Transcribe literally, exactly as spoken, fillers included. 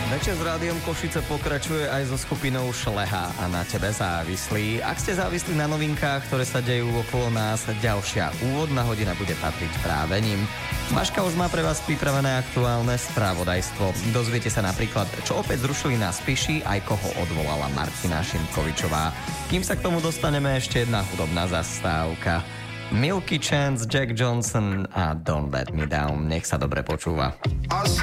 Večer s Rádiom Košice pokračuje aj so skupinou Šleha a Na tebe závislí. Ak ste závislí na novinkách, ktoré sa dejú okolo nás, ďalšia úvodná hodina bude patriť práve ním. Vaška už má pre vás pripravené aktuálne spravodajstvo. Dozviete sa napríklad, čo opäť zrušili na Spiši, aj koho odvolala Martina Šimkovičová. Kým sa k tomu dostaneme, ešte jedna hudobná zastávka. Milky Chance, Jack Johnson a Don't Let Me Down. Nech sa dobre počúva.